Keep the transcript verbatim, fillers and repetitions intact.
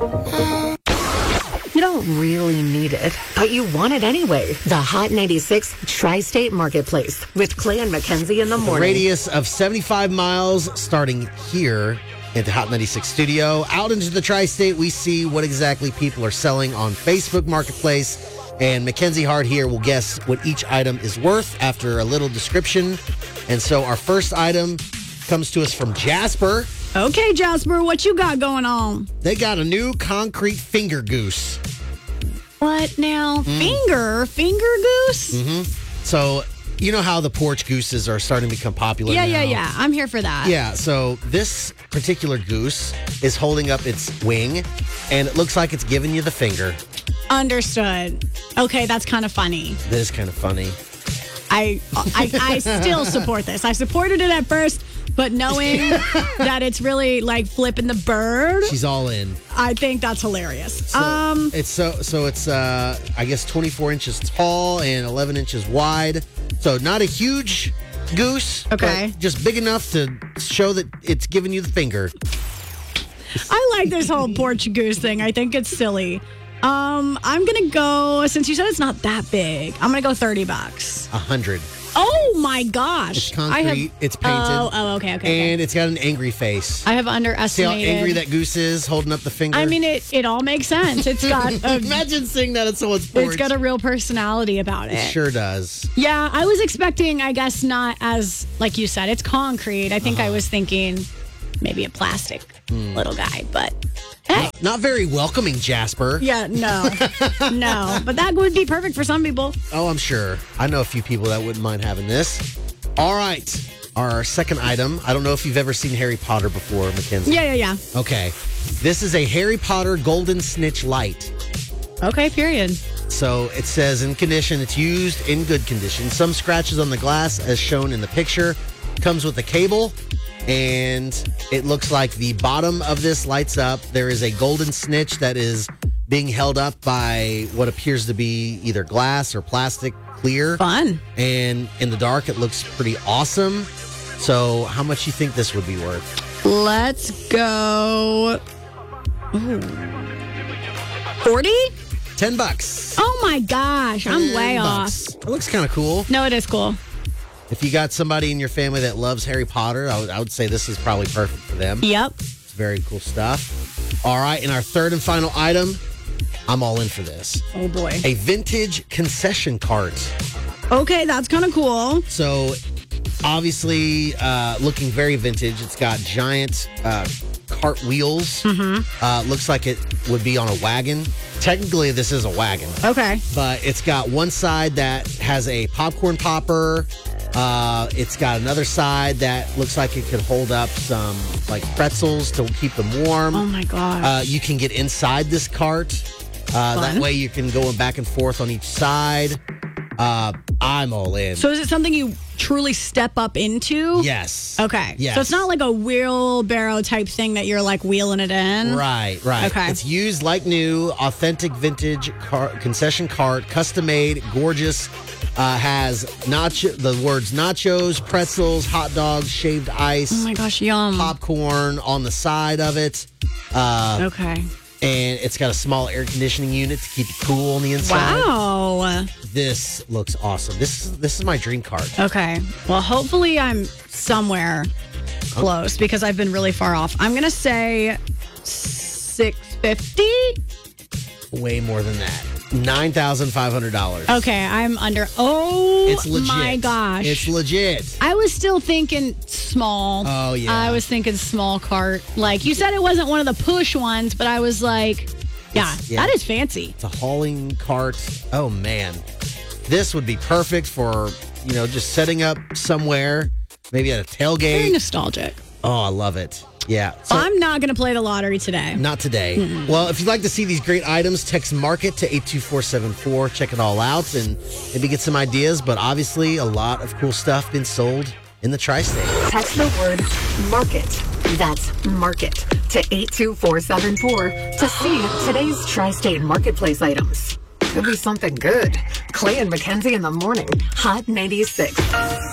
You don't really need it, but you want it anyway. The Hot ninety-six Tri-State Marketplace with Clay and Mackenzie in the morning. A radius of seventy-five miles starting here at the Hot ninety-six studio. Out into the Tri-State, we see what exactly people are selling on Facebook Marketplace. And Mackenzie Hart here will guess what each item is worth after a little description. And so our first item comes to us from Jasper. Okay, Jasper, what you got going on? They got a new concrete finger goose. What now? Mm. Finger? Finger goose? Mm-hmm. So, you know how the porch gooses are starting to become popular Yeah, now? yeah, yeah. I'm here for that. Yeah, so this particular goose is holding up its wing, and it looks like it's giving you the finger. Understood. Okay, that's kind of funny. That is kind of funny. I, I, I still support this. I supported it at first, but knowing that it's really like flipping the bird, she's all in. I think that's hilarious. So um, it's so so it's uh I guess twenty-four inches tall and eleven inches wide. So not a huge goose, okay, but just big enough to show that it's giving you the finger. I like this whole porch goose thing. I think it's silly. Um, I'm gonna go, since you said it's not that big, I'm gonna go thirty bucks. A hundred. Oh my gosh. It's concrete, I have, it's painted. Oh, oh okay, okay. And okay. It's got an angry face. I have underestimated. See how angry that goose is holding up the finger? I mean, it, it all makes sense. It's got a, imagine seeing that at someone's porch. It's got a real personality about it. It sure does. Yeah, I was expecting, I guess, not as, like you said, it's concrete. I think uh-huh. I was thinking maybe a plastic mm. little guy, but hey. Not, not very welcoming, Jasper. Yeah, no. No. But that would be perfect for some people. Oh, I'm sure. I know a few people that wouldn't mind having this. All right. Our second item. I don't know if you've ever seen Harry Potter before, Mackenzie. Yeah, yeah, yeah. Okay. This is a Harry Potter Golden Snitch light. Okay, period. So it says in condition, it's used in good condition. Some scratches on the glass as shown in the picture. Comes with a cable. And it looks like the bottom of this lights up. There is a golden snitch that is being held up by what appears to be either glass or plastic clear. Fun. And in the dark, it looks pretty awesome. So how much do you think this would be worth? Let's go. Ooh. forty? ten bucks. Oh my gosh. I'm way bucks. off. It looks kind of cool. No, it is cool. If you got somebody in your family that loves Harry Potter, I would, I would say this is probably perfect for them. Yep. It's very cool stuff. All right, and our third and final item, I'm all in for this. Oh, boy. A vintage concession cart. Okay, that's kind of cool. So, obviously, uh, looking very vintage. It's got giant uh, cart wheels. Mm-hmm. Uh, looks like it would be on a wagon. Technically, this is a wagon. Okay. But it's got one side that has a popcorn popper. Uh, it's got another side that looks like it could hold up some like pretzels to keep them warm. Oh my gosh. Uh, you can get inside this cart. Uh, that way you can go back and forth on each side. Uh, I'm all in. So is it something you truly step up into? Yes. Okay. Yes. So it's not like a wheelbarrow type thing that you're like wheeling it in? Right, right. Okay. It's used like new, authentic vintage car- concession cart, custom made, gorgeous. Uh, has nacho, the words nachos, pretzels, hot dogs, shaved ice. Oh my gosh, yum. Popcorn on the side of it. Uh, okay. And it's got a small air conditioning unit to keep it cool on the inside. Wow. This looks awesome. This is this is my dream cart. Okay. Well, hopefully I'm somewhere close because I've been really far off. I'm going to say six fifty. Way more than that. nine thousand five hundred dollars. Okay, I'm under. Oh, it's legit. My gosh. It's legit. I was still thinking small. Oh, yeah. I was thinking small cart. Like, you said it wasn't one of the push ones, but I was like, yeah, yeah. that is fancy. It's a hauling cart. Oh, man. This would be perfect for, you know, just setting up somewhere, maybe at a tailgate. Very nostalgic. Oh, I love it. Yeah. So, I'm not going to play the lottery today. Not today. Mm-mm. Well, if you'd like to see these great items, text MARKET to eight two four seven four. Check it all out and maybe get some ideas. But obviously, a lot of cool stuff being sold in the Tri-State. Text the word MARKET. That's MARKET to eight two four seven four to see today's Tri-State Marketplace items. Could be something good. Clay and Mackenzie in the morning. Hot ninety-six.